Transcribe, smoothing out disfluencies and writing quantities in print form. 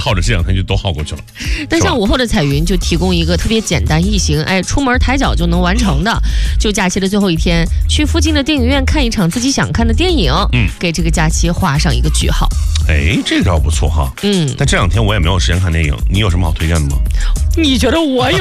靠着这2天就都耗过去了。 但像午后的彩云就提供一个特别简单易行，出门抬脚就能完成的，就假期的最后一天，去附近的电影院看一场自己想看的电影，给这个假期画上一个句号。 这个倒不错哈。但这2天我也没有时间看电影，你有什么好推荐的吗？ 你觉得我有